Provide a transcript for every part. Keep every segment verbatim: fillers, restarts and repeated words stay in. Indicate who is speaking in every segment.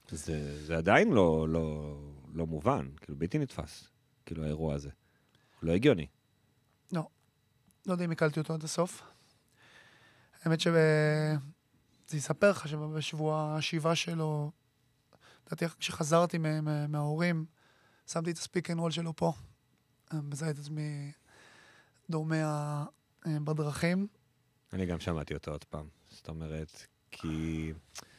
Speaker 1: זה, זה עדיין לא, לא, לא מובן, כאילו בלתי נתפס, כאילו האירוע הזה. לא הגיוני.
Speaker 2: לא. לא יודע אם הקלתי אותו עד הסוף. האמת שזה יספר לך שבשבוע השבעה שלו, לדעתי כשחזרתי מה- מה- מההורים, שמתי את הספיק אנד רול שלו פה. מזהה את עצמי דומה בדרכים.
Speaker 1: אני גם שמעתי אותו עוד פעם. זאת אומרת, כי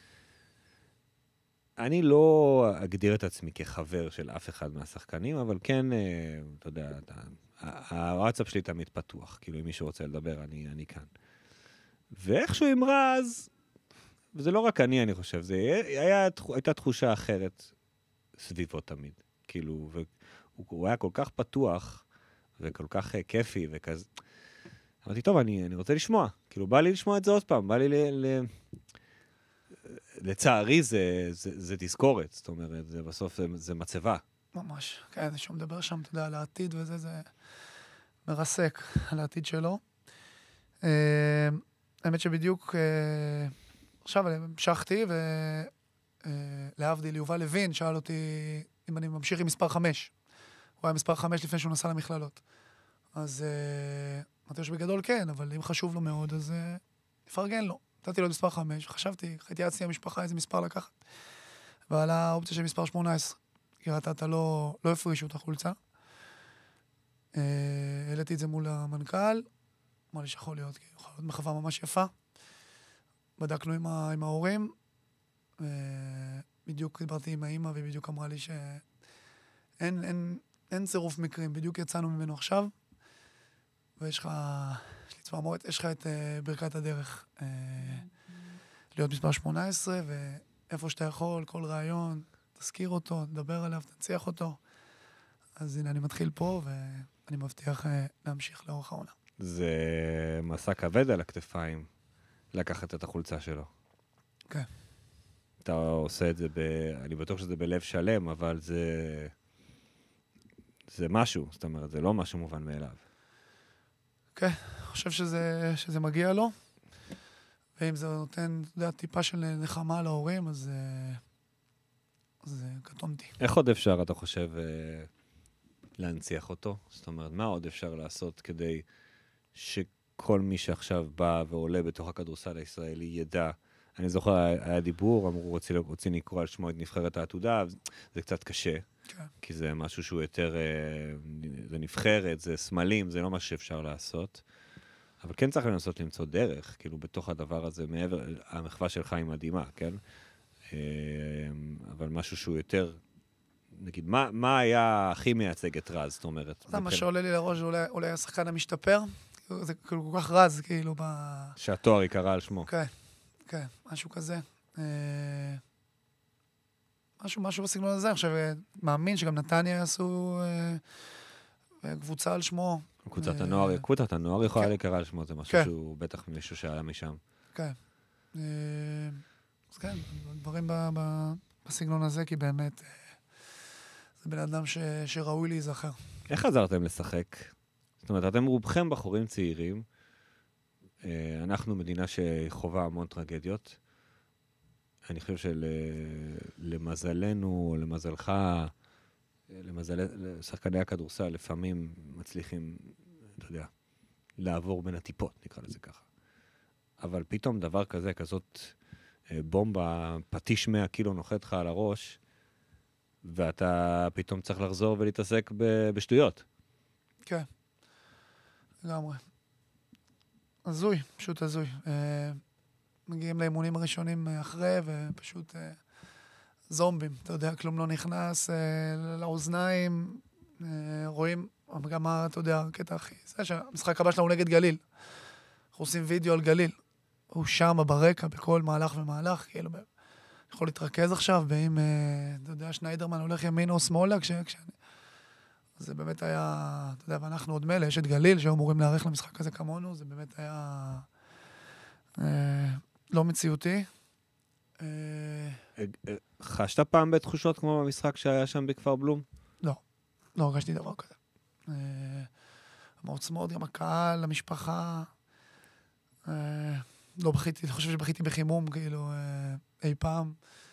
Speaker 1: אני לא אגדיר את עצמי כחבר של אף אחד מהשחקנים, אבל כן, אה, אתה יודע, אתה, הוואטסאפ שלי תמיד פתוח. כאילו, אם מישהו רוצה לדבר, אני, אני כאן. ואיכשהו עם רז, וזה לא רק אני, אני חושב, זה היה, הייתה תחושה אחרת סביבו תמיד. כאילו, והוא הוא היה כל כך פתוח, וכל כך uh, כיפי, וכזה. אמרתי, טוב, אני, אני רוצה לשמוע. כאילו, בא לי לשמוע את זה עוד פעם. בא לי ל... ל... לצערי, זה, זה, זה תזכורת. זאת אומרת, זה בסוף, זה, זה מצבה.
Speaker 2: ממש. כן, שהוא מדבר שם, אתה יודע, על העתיד וזה, זה מרסק על העתיד שלו. אה, האמת שבדיוק אה, עכשיו המשכתי, ולהבדיל יובל לוין שאל אותי אם אני ממשיך עם מספר חמש. הוא היה מספר חמש לפני שהוא נסע למכללות. אז אה, אמרתי לו שבגדול כן, אבל אם חשוב לו מאוד, אז אה, נפרגן לו. נתתי לו מספר חמש, וחשבתי, התייעצתי עם המשפחה איזה מספר לקחת. ועלה האופציה של מספר שמונה עשרה. כי ראתה, אתה לא, לא הפרישו את החולצה. אה, העליתי את זה מול המנכ"ל, אמר לי שיכול להיות, כי יכול להיות מחווה ממש יפה. בדקנו עם, ה, עם ההורים, בדיוק דיברתי עם האמא, והיא בדיוק אמרה לי שאין אין, אין צירוף מקרים, בדיוק יצאנו ממנו עכשיו, ויש לך, יש לי צמרמורת, יש לך את uh, ברכת הדרך uh, להיות מספר שמונה עשרה, ואיפה שאתה יכול, כל רעיון, תזכיר אותו, תדבר עליו, תנציח אותו. אז הנה, אני מתחיל פה, ואני מבטיח uh, להמשיך לאורך העונה.
Speaker 1: זה מסע כבד על הכתפיים, לקחת את החולצה שלו.
Speaker 2: כן.
Speaker 1: אתה עושה את זה, ב... אני בטוח שזה בלב שלם, אבל זה... זה משהו, זאת אומרת, זה לא משהו מובן מאליו.
Speaker 2: כן, אני חושב שזה, שזה מגיע לו, ואם זה נותן, אתה יודע, טיפה של נחמה להורים, אז זה קטונתי.
Speaker 1: איך עוד אפשר, אתה חושב, להנציח אותו? זאת אומרת, מה עוד אפשר לעשות כדי שכל מי שעכשיו בא ועולה בתוך הכדורסל הישראלי ידע? אני זוכר, היה דיבור, אמרו, רוצים, רוצים לקרוא על שמו את נבחרת העתודה, זה קצת קשה, כן. כי זה משהו שהוא יותר, זה נבחרת, זה סמלים, זה לא מה שאפשר לעשות. אבל כן צריך לנסות למצוא דרך, כאילו בתוך הדבר הזה, מעבר, המחווה שלך היא מדהימה, כן? אבל משהו שהוא יותר, נגיד, מה, מה היה הכי מייצג את רז, זאת אומרת?
Speaker 2: זה מה שעולה לי לראש, אולי, אולי השחקן המשתפר, זה כאילו כל כך רז, כאילו, ב...
Speaker 1: שהתואר יקרה על שמו.
Speaker 2: כן, כן, משהו כזה. משהו, משהו בסגנון הזה, אני חושב, מאמין שגם נתניה יעשו קבוצה על שמו.
Speaker 1: קבוצת הנוער, קבוצת הנוער יכולה להיקרא על שמו, זה משהו שהוא בטח מישהו שעלה משם.
Speaker 2: כן. אז כן, דברים בסגנון הזה, כי באמת זה בן אדם שראוי להיזכר. איך
Speaker 1: חזרתם לשחק? זאת אומרת, אתם רובכם בחורים צעירים, אנחנו מדינה שחובה המון טרגדיות. אני חושב שלמזלנו, או למזלך, למזל שחקני הכדורסל, לפעמים מצליחים, אתה יודע, לעבור בין הטיפות, נקרא לזה ככה. אבל פתאום דבר כזה, כזאת בומבה, פטיש מאה קילו נוחת לך על הראש, ואתה פתאום צריך לחזור ולהתעסק בשטויות.
Speaker 2: כן, לגמרי. הזוי, פשוט הזוי. מגיעים לאימונים הראשונים אחרי, ופשוט זומבים, אתה יודע, כלום לא נכנס לאוזניים, רואים, גם מה, אתה יודע, הקטע הכי, זה שהמשחק הבא שלנו נגד גליל. אנחנו עושים וידאו על גליל. הוא שם ברקע, בכל מהלך ומהלך, כאילו, יכול להתרכז עכשיו, ואם, אתה יודע, שניידרמן הולך ימינה או שמאלה, כשאני... זה באמת היה, אתה יודע, ואנחנו עוד מלא, יש את גליל, שאמורים להערך למשחק הזה כמונו, זה באמת היה אה, לא מציאותי. אה,
Speaker 1: חשת פעם בתחושות כמו במשחק שהיה שם בכפר בלום?
Speaker 2: לא, לא הרגשתי דבר כזה. אה, מעוצמות, גם הקהל, המשפחה, אה, לא בכיתי, אני חושב שבכיתי בחימום, כאילו, אה, אי פעם.